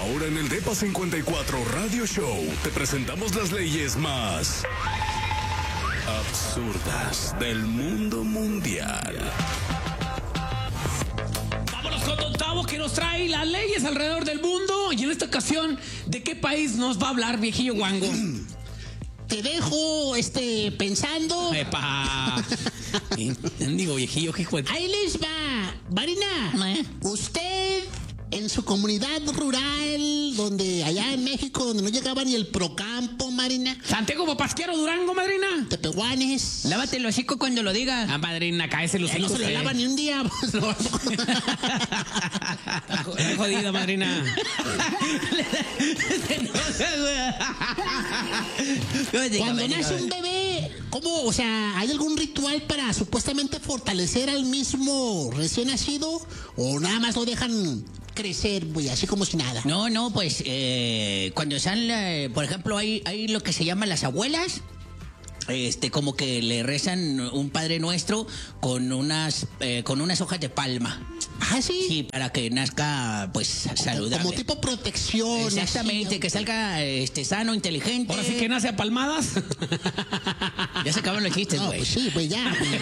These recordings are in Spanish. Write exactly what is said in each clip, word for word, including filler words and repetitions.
Ahora en el Depa cincuenta y cuatro Radio Show te presentamos las leyes más absurdas del mundo mundial. Vámonos con Don Tavo, que nos trae las leyes alrededor del mundo. Y en esta ocasión, ¿de qué país nos va a hablar, viejillo guango? Te dejo este pensando. ¡Epa! Digo, viejillo, hijo de... Ahí les va. Marina, ¿Eh? usted en su comunidad rural, donde allá en México, donde no llegaba ni el Procampo, Marina. Santiago Papasquiaro, Durango, madrina. Tepehuanes. Lávate el hocico cuando lo digas. Ah, madrina, cáese los Eh, no se lo lava ni un día. Pues, no. Está jodida, madrina. Cuando nace un bebé, ¿cómo? O sea, ¿hay algún ritual para supuestamente fortalecer al mismo recién nacido? ¿O nada más lo dejan crecer, güey, así como si nada? No, no, pues eh, cuando sale, por ejemplo, hay, hay lo que se llama las abuelas. Este, como que le rezan un Padre Nuestro con unas eh, con unas hojas de palma. Ah, sí. Sí, para que nazca, pues, saludable. Como tipo protección. Exactamente, así, que salga este, sano, inteligente. Ahora sí que nace a palmadas. Ya se acaban los chistes, No, güey. pues sí, pues ya. Güey.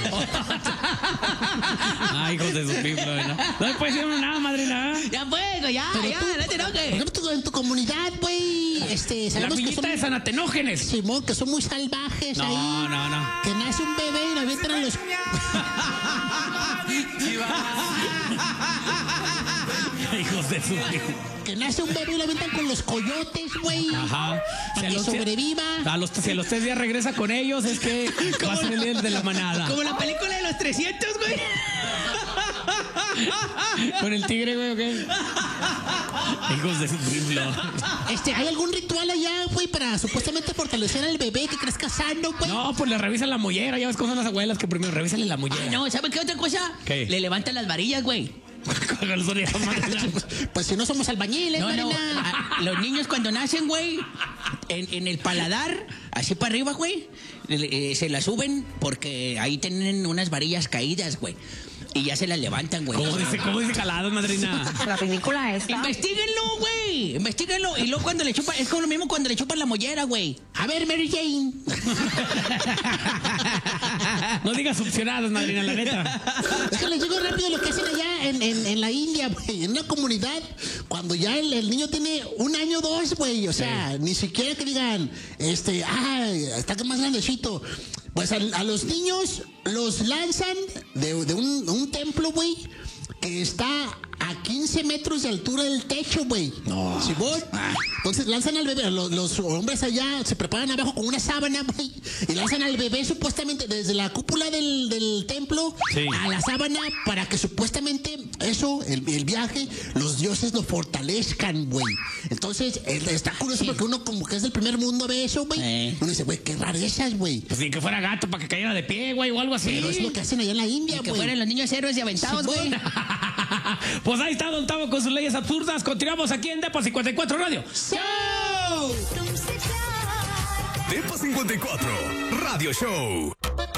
Ay, hijos de su piflo, ¿no? No le puedes decir nada, madrina. Ya pues, güey, ya, Pero ya, tú, no te por enojes. ejemplo, tú en tu comunidad, güey, este, La sabemos que piñita son, de San Atenógenes. Simón, que son muy salvajes No, ahí. no, no. Que nace un bebé y lo avientan a los... Hijos de su... Que nace un bebé y lo avientan con los coyotes, güey. Ajá. Para que los- sobreviva. A los, si a los tres días regresa con ellos, es que va a ser el líder de la manada. Como la película de los trescientos, güey. Con el tigre, güey, ¿o qué? Hijos de su piflo. Este, ¿hay algún ritual allá, güey, para supuestamente fortalecer al bebé que crezca sano, güey? No, pues le revisan la mollera. Ya ves cómo son las abuelas que primero revisan la mollera. Ah, no, ¿sabes qué otra cosa? ¿Qué? Le levantan las varillas, güey. Con las orejas, madrina. Pues si no somos albañiles, No, no, Marina. a- los niños cuando nacen, güey, en, en el paladar, así para arriba, güey, le- eh, se las suben porque ahí tienen unas varillas caídas, güey. Y ya se las levantan, güey. ¿Cómo dice, cómo dice calado, madrina? La película esta. Investíguenlo, güey. Investíguenlo. Y luego cuando le chupan, es como lo mismo cuando le chupan la mollera, güey. A ver, Mary Jane. No digas succionadas, madrina, la neta. Déjales digo rápido lo que hacen allá en, en, en la India, güey. En una comunidad, cuando ya el, el niño tiene un año o dos, güey. O sea, ni siquiera que digan, este, ay, está más grandecito. Pues a, a los niños los lanzan de, de un, un templo, güey, que está a quince metros de altura del techo, güey. No. ¿Sí, vos? Entonces lanzan al bebé, los, los hombres allá se preparan abajo con una sábana, güey, y lanzan al bebé supuestamente desde la cúpula del, del templo Sí. a la sábana para que supuestamente eso, el, el viaje, los dioses lo fortalezcan, güey. Entonces, eh, está curioso porque uno como que es del primer mundo ve eso, güey. Eh. Uno dice, güey, qué rarezas, güey. Pues ni que fuera gato para que cayera de pie, güey, o algo así. Pero es lo que hacen allá en la India, Y que güey. fueran los niños héroes y aventados, Sí, güey. güey. Pues ahí está Don Tavo con sus leyes absurdas. Continuamos aquí en Depa cincuenta y cuatro Radio. Depa cincuenta y cuatro Radio Show.